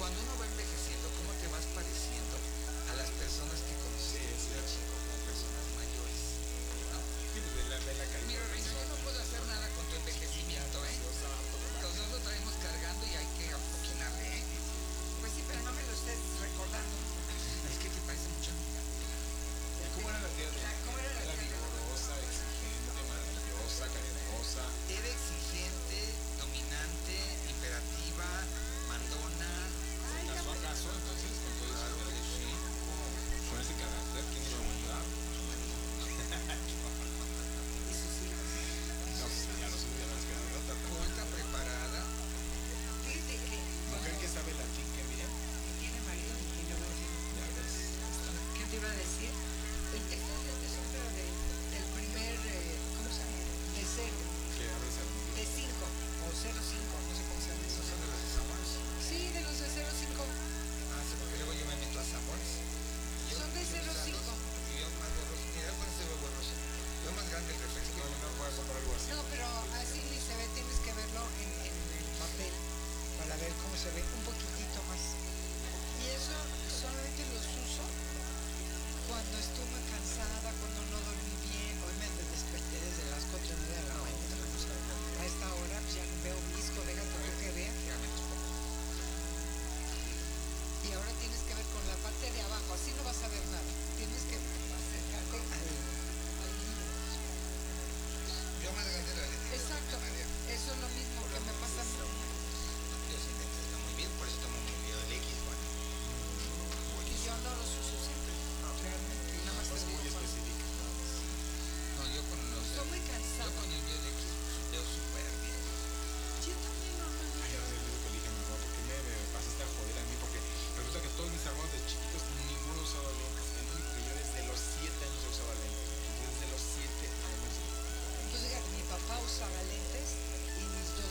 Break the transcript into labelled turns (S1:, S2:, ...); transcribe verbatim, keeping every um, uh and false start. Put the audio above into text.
S1: cuando uno va envejeciendo, ¿cómo te vas pareciendo a las personas que conociste de chico como personas mayores? ¿No?
S2: Sí, pues de la, de la calidad.
S1: Mira, Reina, yo no puedo hacer nada con tu envejecimiento, ¿eh? Nosotros lo traemos cargando y hay que apoquinarle, ¿eh?
S3: Pues sí, pero no me lo estés recordando.
S1: Es que te parece mucho a mí.
S2: ¿Cómo era la tía?
S3: ¿Cómo era la
S2: Era
S3: tía?
S2: vigorosa, exigente, maravillosa, cariñosa.
S1: Era exigente, dominante, imperativa, mandona.
S3: Ay, ya
S2: ¿Caso
S3: me-
S2: acaso entonces con todo eso?
S1: Claro que sí.
S2: Con ese carácter, ¿quién iba a aguantar?
S3: Y sus hijos.
S2: No, pues ya no se ya no les queda de otra.
S1: Culta, preparada.
S3: Fíjate que
S2: Mujer que sabe latín, que bien.
S3: ni tiene marido ni tiene novio.
S2: Ya ves.
S3: ¿Qué te iba a decir? El texto de este son pero de, del primer, eh, ¿cómo se llama? De cero,
S2: Que abres al
S3: de cinco, o cero cinco, no sé cómo se llama eso.
S1: ¿Esos son de los de Zamores?
S3: Sí, de los de cero cinco.
S1: Ah, sí, porque luego yo me meto a Zamores. Yo-
S3: Son de
S1: yo
S3: cero
S1: usando-
S3: cinco.
S1: Y yo más borroso. Mira, con ese veo borroso. Veo más grande el reflejo.
S2: No, no puedes comprar algo así.
S3: No, pero así ni se ve, tienes que verlo en, en el papel para ver cómo se ve un poquito.